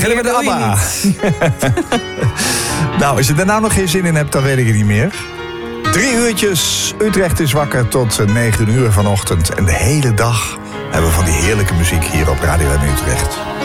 beginnen met ABBA. Nou, als je er nou nog geen zin in hebt, dan weet ik het niet meer. 3 uurtjes, Utrecht is wakker tot 9 uur vanochtend. En de hele dag hebben we van die heerlijke muziek hier op Radio 1 Utrecht.